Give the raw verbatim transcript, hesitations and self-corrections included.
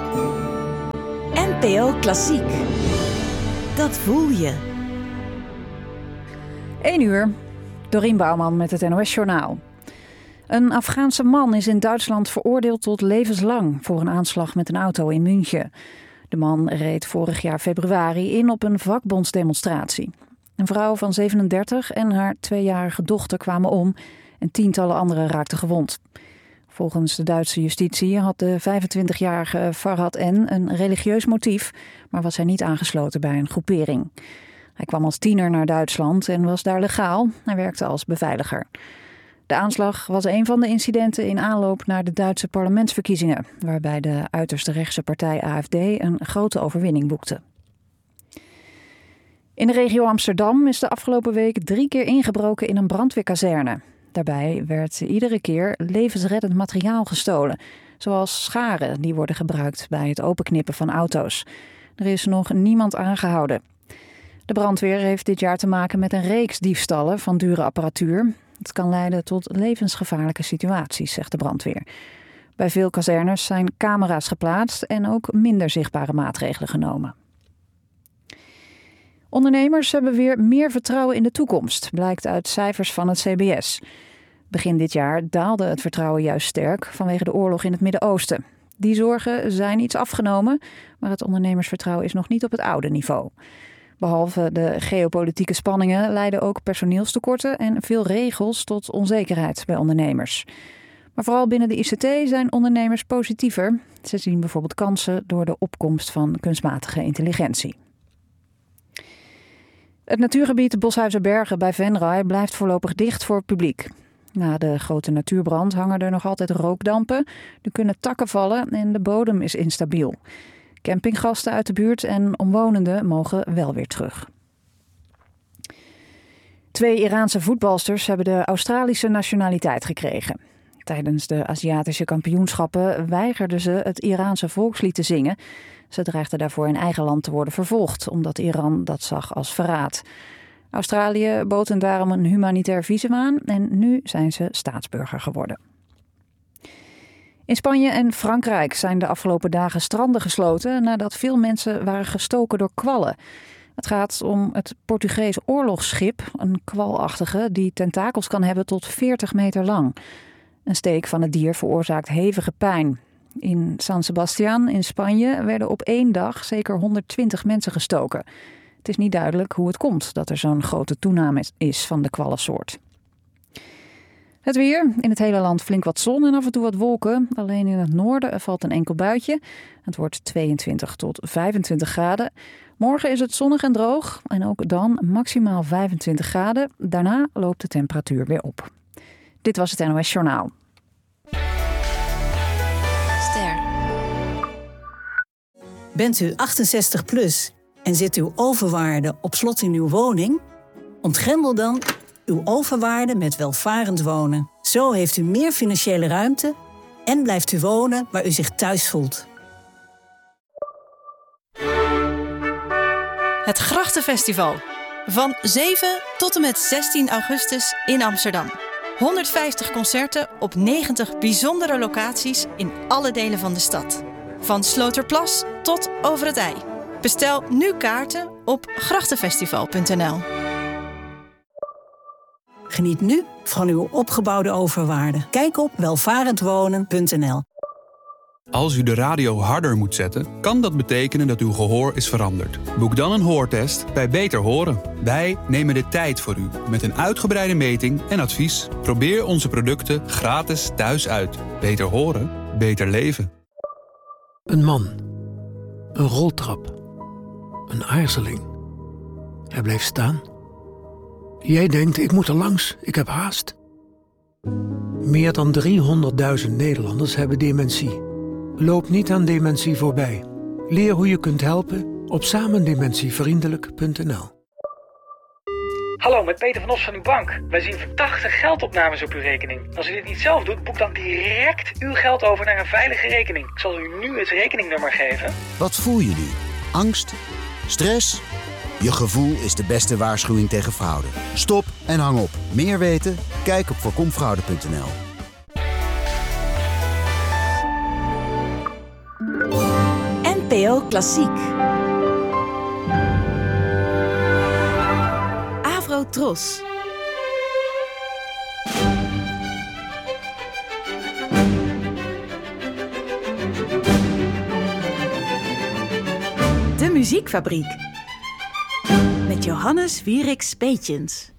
N P O Klassiek. Dat voel je. één uur. Dorien Bouwman met het N O S-journaal. Een Afghaanse man is in Duitsland veroordeeld tot levenslang voor een aanslag met een auto in München. De man reed vorig jaar februari in op een vakbondsdemonstratie. Een vrouw van zevenendertig en haar tweejarige dochter kwamen om en tientallen anderen raakten gewond. Volgens de Duitse justitie had de vijfentwintigjarige Farhad N. een religieus motief, maar was hij niet aangesloten bij een groepering. Hij kwam als tiener naar Duitsland en was daar legaal. Hij werkte als beveiliger. De aanslag was een van de incidenten in aanloop naar de Duitse parlementsverkiezingen, waarbij de uiterst rechtse partij A F D een grote overwinning boekte. In de regio Amsterdam is de afgelopen week drie keer ingebroken in een brandweerkazerne. Daarbij werd iedere keer levensreddend materiaal gestolen, zoals scharen die worden gebruikt bij het openknippen van auto's. Er is nog niemand aangehouden. De brandweer heeft dit jaar te maken met een reeks diefstallen van dure apparatuur. Het kan leiden tot levensgevaarlijke situaties, zegt de brandweer. Bij veel kazernes zijn camera's geplaatst en ook minder zichtbare maatregelen genomen. Ondernemers hebben weer meer vertrouwen in de toekomst, blijkt uit cijfers van het C B S. Begin dit jaar daalde het vertrouwen juist sterk vanwege de oorlog in het Midden-Oosten. Die zorgen zijn iets afgenomen, maar het ondernemersvertrouwen is nog niet op het oude niveau. Behalve de geopolitieke spanningen leiden ook personeelstekorten en veel regels tot onzekerheid bij ondernemers. Maar vooral binnen de I C T zijn ondernemers positiever. Ze zien bijvoorbeeld kansen door de opkomst van kunstmatige intelligentie. Het natuurgebied Boshuizenbergen bij Venray blijft voorlopig dicht voor het publiek. Na de grote natuurbrand hangen er nog altijd rookdampen. Er kunnen takken vallen en de bodem is instabiel. Campinggasten uit de buurt en omwonenden mogen wel weer terug. Twee Iraanse voetbalsters hebben de Australische nationaliteit gekregen. Tijdens de Aziatische kampioenschappen weigerden ze het Iraanse volkslied te zingen. Ze dreigden daarvoor in eigen land te worden vervolgd, omdat Iran dat zag als verraad. Australië bood hen daarom een humanitair visum aan en nu zijn ze staatsburger geworden. In Spanje en Frankrijk zijn de afgelopen dagen stranden gesloten nadat veel mensen waren gestoken door kwallen. Het gaat om het Portugees oorlogsschip, een kwalachtige die tentakels kan hebben tot veertig meter lang. Een steek van het dier veroorzaakt hevige pijn. In San Sebastián in Spanje werden op één dag zeker honderdtwintig mensen gestoken. Het is niet duidelijk hoe het komt dat er zo'n grote toename is van de kwallensoort. Het weer. In het hele land flink wat zon en af en toe wat wolken. Alleen in het noorden valt een enkel buitje. Het wordt tweeëntwintig tot vijfentwintig graden. Morgen is het zonnig en droog en ook dan maximaal vijfentwintig graden. Daarna loopt de temperatuur weer op. Dit was het N O S Journaal. Ster. Bent u achtenzestig plus en zit uw overwaarde op slot in uw woning? Ontgrendel dan uw overwaarde met welvarend wonen. Zo heeft u meer financiële ruimte en blijft u wonen waar u zich thuis voelt. Het Grachtenfestival. Van zeven tot en met zestien augustus in Amsterdam. honderdvijftig concerten op negentig bijzondere locaties in alle delen van de stad. Van Sloterplas tot Over het IJ. Bestel nu kaarten op grachtenfestival punt n l. Geniet nu van uw opgebouwde overwaarde. Kijk op welvarendwonen punt n l. Als u de radio harder moet zetten, kan dat betekenen dat uw gehoor is veranderd. Boek dan een hoortest bij Beter Horen. Wij nemen de tijd voor u met een uitgebreide meting en advies. Probeer onze producten gratis thuis uit. Beter horen, beter leven. Een man. Een roltrap. Een aarzeling. Hij bleef staan. Jij denkt, ik moet er langs, ik heb haast. Meer dan driehonderdduizend Nederlanders hebben dementie. Loop niet aan dementie voorbij. Leer hoe je kunt helpen op samendementievriendelijk punt n l. Hallo, met Peter van Os van uw bank. Wij zien verdachte geldopnames op uw rekening. Als u dit niet zelf doet, boek dan direct uw geld over naar een veilige rekening. Ik zal u nu het rekeningnummer geven. Wat voel je nu? Angst? Stress? Je gevoel is de beste waarschuwing tegen fraude. Stop en hang op. Meer weten? Kijk op voorkomfraude punt n l. N P O Klassiek. Avro Tros. De Muziekfabriek. Met Johannes Wieriks Peetjens.